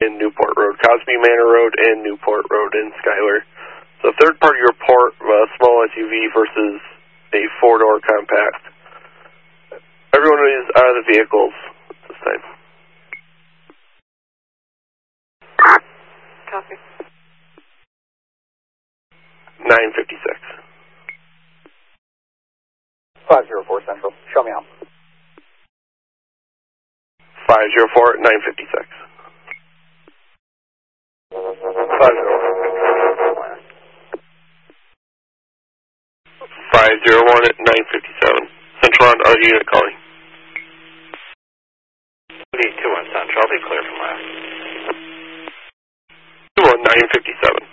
in Newport Road, Cosby Manor Road, and Newport Road in Schuyler. So third party report, small SUV versus a four-door compact. Everyone is out of the vehicles at this time. Copy. 956. 504 Central. Show me out. 504 at 956. 501 at 957. Central on our unit calling. 21 Central, I'll be clear from last. 21957.